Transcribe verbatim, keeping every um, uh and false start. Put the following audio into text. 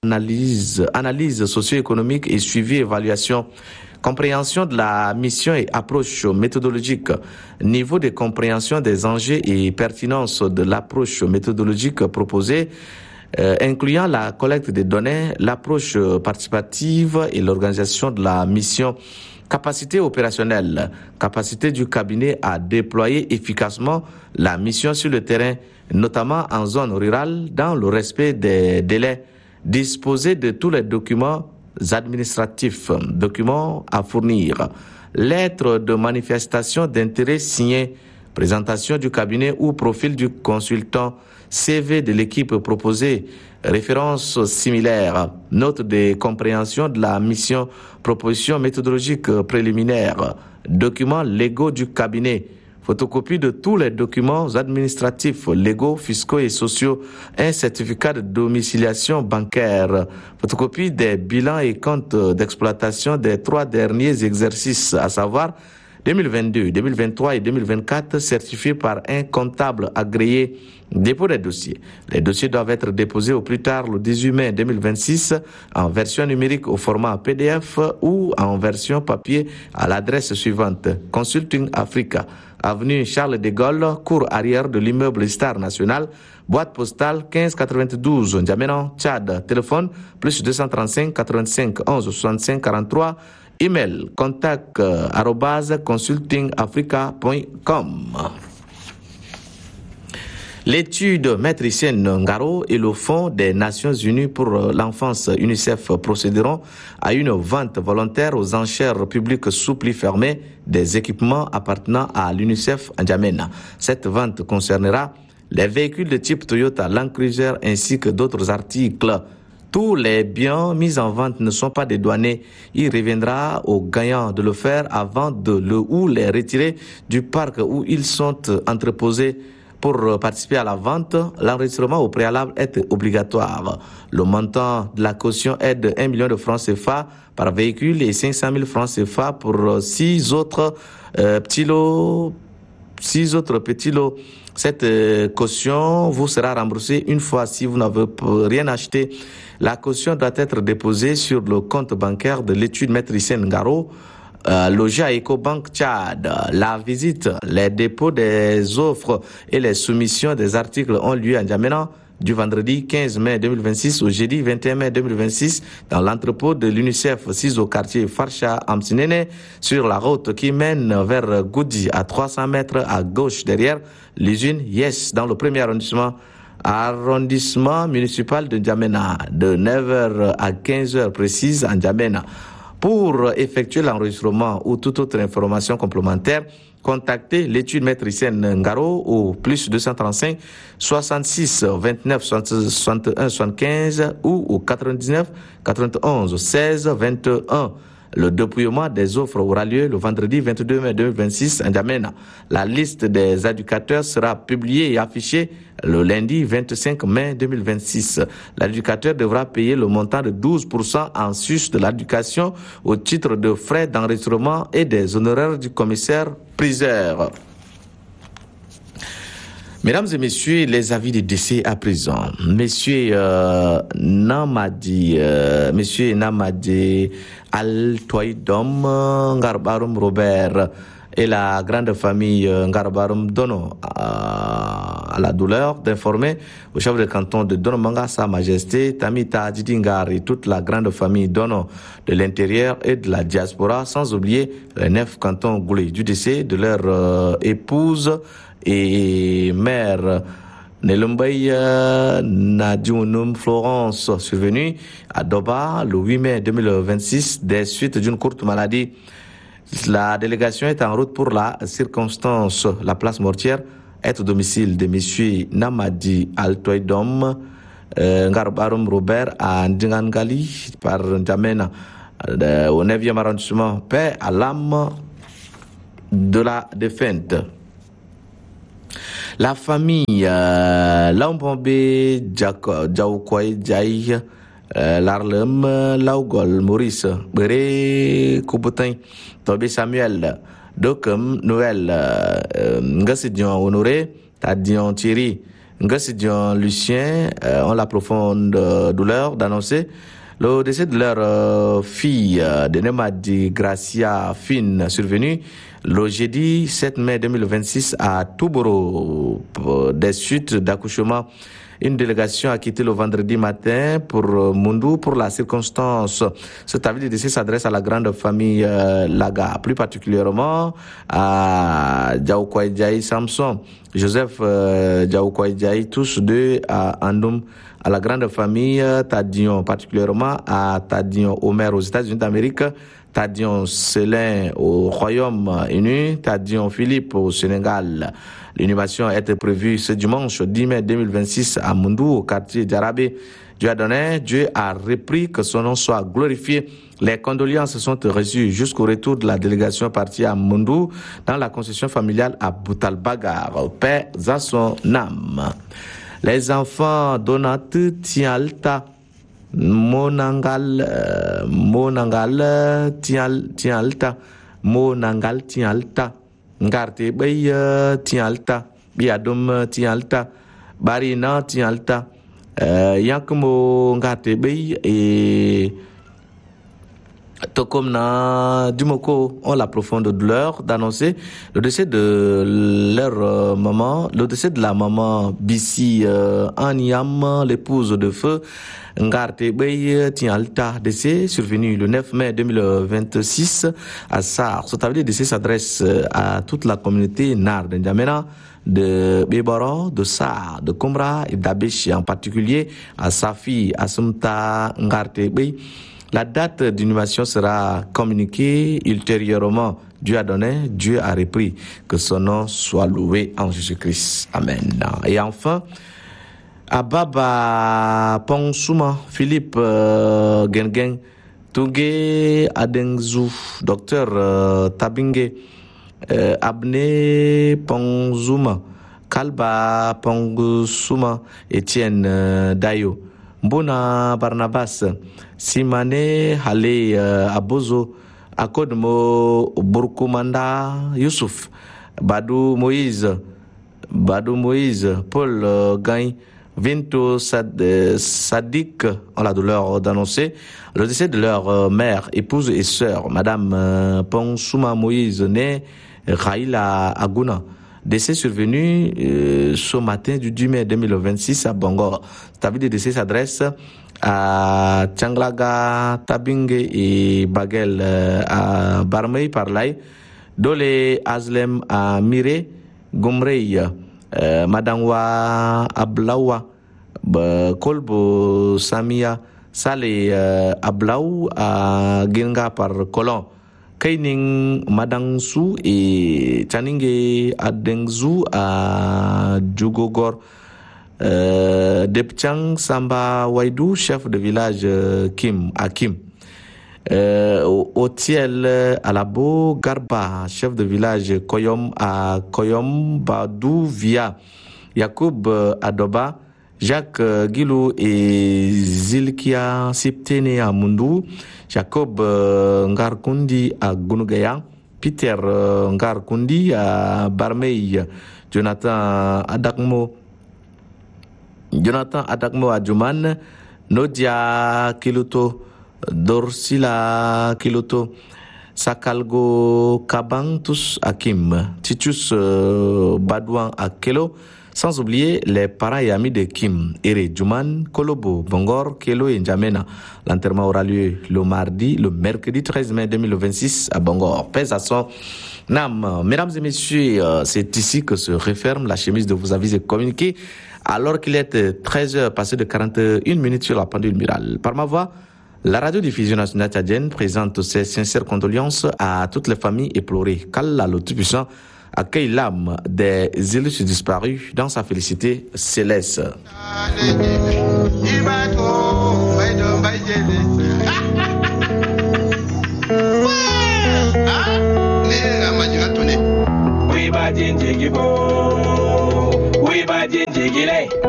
analyse, analyse socio-économique et suivi évaluation. Compréhension de la mission et approche méthodologique. Niveau de compréhension des enjeux et pertinence de l'approche méthodologique proposée, euh, incluant la collecte des données, l'approche participative et l'organisation de la mission. Capacité opérationnelle. Capacité du cabinet à déployer efficacement la mission sur le terrain, notamment en zone rurale, dans le respect des délais. Disposer de tous les documents administratifs, documents à fournir, lettre de manifestation d'intérêt signée, présentation du cabinet ou profil du consultant, C V de l'équipe proposée, références similaires, note de compréhension de la mission, proposition méthodologique préliminaire, documents légaux du cabinet, photocopie de tous les documents administratifs, légaux, fiscaux et sociaux, un certificat de domiciliation bancaire, photocopie des bilans et comptes d'exploitation des trois derniers exercices, à savoir deux mille vingt-deux, deux mille vingt-trois et deux mille vingt-quatre, certifiés par un comptable agréé. Dépôt des dossiers. Les dossiers doivent être déposés au plus tard le dix-huit mai deux mille vingt-six en version numérique au format P D F ou en version papier à l'adresse suivante: Consulting Africa, avenue Charles de Gaulle, cour arrière de l'immeuble Star National, boîte postale quinze quatre-vingt-douze, N'Djamena, Tchad. Téléphone plus deux cent trente-cinq quatre-vingt-cinq onze soixante-cinq quarante-trois. Email contact euh, arobase consulting africa point com. L'étude Maître Hissène Ngaro et le Fonds des Nations Unies pour l'enfance UNICEF procéderont à une vente volontaire aux enchères publiques sous pli fermé des équipements appartenant à l'UNICEF à N'Djamena. Cette vente concernera les véhicules de type Toyota Land Cruiser ainsi que d'autres articles. Tous les biens mis en vente ne sont pas dédouanés. Il reviendra aux gagnants de le faire avant de le ou les retirer du parc où ils sont entreposés. Pour participer à la vente, l'enregistrement au préalable est obligatoire. Le montant de la caution est de un million de francs C F A par véhicule et cinq cent mille francs C F A pour six autres euh, petits lots. Six autres petits lots. Cette euh, caution vous sera remboursée une fois si vous n'avez rien acheté. La caution doit être déposée sur le compte bancaire de l'étude Maître Hissène Ngaro, Euh, logé à Ecobank Tchad. La visite, les dépôts des offres et les soumissions des articles ont lieu à N'Djamena du vendredi quinze mai deux mille vingt-six au jeudi vingt et un mai deux mille vingt-six dans l'entrepôt de l'UNICEF six au quartier Farsha Amsinene sur la route qui mène vers Goudi à trois cents mètres à gauche derrière l'usine Yes dans le premier arrondissement. Arrondissement municipal de N'Djamena de neuf heures à quinze heures précises à N'Djamena. Pour effectuer l'enregistrement ou toute autre information complémentaire, contactez l'étude Maître Hissène Ngaro au plus deux cent trente-cinq soixante-six vingt-neuf soixante et un soixante-quinze ou au quatre-vingt-dix-neuf quatre-vingt-onze seize vingt et un. Le dépouillement des offres aura lieu le vendredi vingt-deux mai deux mille vingt-six à N'Djamena. La liste des éducateurs sera publiée et affichée le lundi vingt-cinq mai deux mille vingt-six. L'éducateur devra payer le montant de douze pour cent en sus de l'éducation au titre de frais d'enregistrement et des honoraires du commissaire priseur. Mesdames et messieurs, les avis de décès à présent. Monsieur euh, Namadi, euh, Monsieur Namadi Altoidom Ngarbarum Robert et la grande famille Ngarbarum Dono à la douleur d'informer au chef de canton de Dono Manga, Sa Majesté Tamita Didingar et toute la grande famille Dono de l'intérieur et de la diaspora, sans oublier les neuf cantons Goulé du décès de leur euh, épouse et mère Nelumbay Nadiounum Florence, survenue à Doba le huit mai deux mille vingt-six des suites d'une courte maladie. La délégation est en route pour la circonstance. La place mortière est au domicile de M. Namadi Altoidom euh, Ngarbarum Robert à Ndingangali par N'Djamena euh, au neuvième arrondissement. Paix à l'âme de la défunte. La famille euh, Lampombe Djaoukoy Djaï Larlem Laugol Maurice Béré Koubutin Tobé Samuel Dokem Noël Ngassidion Honoré Tadion Thierry Ngassidian Lucien euh, ont la profonde euh, douleur d'annoncer le décès de leur euh, fille, euh, de Nemadi Gracia Fine, survenue le jeudi sept mai deux mille vingt-six à Touboro. Des suites d'accouchement, une délégation a quitté le vendredi matin pour euh, Mundou pour la circonstance. Cet avis de décès s'adresse à la grande famille euh, Laga, plus particulièrement à Diaoukouaïdjaï Samson, Joseph euh, Diaoukouaïdjaï, tous deux à Andoum, à la grande famille Tadion, particulièrement à Tadion Omer aux États-Unis d'Amérique, Tadion Célin au Royaume-Uni, Tadion Philippe au Sénégal. L'inhumation était prévue ce dimanche dix mai deux mille vingt-six à Mundou, au quartier d'Arabé. Dieu a donné, Dieu a repris, que son nom soit glorifié. Les condoléances sont reçues jusqu'au retour de la délégation partie à Mundou dans la concession familiale à Boutalbagar. Paix à son âme. Les enfants Donat Tialta Monangal euh, Monangal Tial Tialta Monangal Tialta Ngarte Bay Tialta Biadum Tialta Barina Tialta euh, Yankmo Ngarte Bay et Tokomna Dumoko ont la profonde douleur d'annoncer le décès de leur euh, maman, le décès de la maman Bissi euh, Aniam, l'épouse de feu Ngarte Bey Tialta, décès survenu le neuf mai deux mille vingt-six à Sar. Cet avis de décès s'adresse à toute la communauté Nar de N'Djamena, de Béboro, de Sar, de Koumra et d'Abechi, en particulier à sa fille Asumta Ngarte Bey. La date d'inhumation sera communiquée ultérieurement. Dieu a donné, Dieu a repris. Que son nom soit loué en Jésus-Christ. Amen. Et enfin, Ababa Ponsuma, Philippe euh, Gengen, Touge Adengzou, docteur euh, Tabinge, euh, Abne Ponsuma, Kalba Ponsuma, Étienne euh, Dayo, Mbona Barnabas, Simane Hale uh, Abozo, Akodmo Burkumanda Youssouf, Badou Moïse, Badou Moïse, Paul uh, Gain, Vinto Sad, euh, Sadik ont la douleur d'annoncer le décès de leur euh, mère, épouse et sœur, Madame euh, Ponsuma Moïse, née Raïla Aguna. Décès survenu euh, ce matin du dix mai deux mille vingt-six à Bangor. Cet avis de décès s'adresse à Tchanglaga, Tabingue et Bagel euh, à Barmey Parlay, Dole Azlem à Mire, Gomrey, euh, Madangwa Ablawa, Kolbo Samia, Saleh euh, Ablaou à Genga par Colon. Kaining Madangsu et Chaninge Adengzu à Djugogor. Euh, Depchang Samba Waidou, chef de village euh, Kim, à Kim. Euh, Otiel Alabo Garba, chef de village Koyom à Koyom Badou via Yacoub Adoba, Jacques Gilou et Zilkia Siptene à Mundou, Jacob euh, Ngarkundi à Gunugaya, Peter euh, Ngarkundi à Barmey, Jonathan Adakmo, Jonathan Adakmo à Djouman, Nodia Kiluto, Dorsila Kiluto, Sakalgo Kabang, tous à Kim, Titus euh, Badouan à Kelo, sans oublier les parents et amis de Kim, Ere Djouman, Kolobo, Bongor, Kelo et N'Djamena. L'enterrement aura lieu le mardi, le mercredi treize mai deux mille vingt-six à Bongor. Paix à son âme. Mesdames et messieurs, c'est ici que se referme la chemise de vos avis et communiqués, alors qu'il est treize heures passées de quarante et une minutes sur la pendule murale. Par ma voix, la radio-diffusion nationale tchadienne présente ses sincères condoléances à toutes les familles éplorées. Qu'Allah le Tout-Puissant accueille l'âme des illustres disparus dans sa félicité céleste. Oui,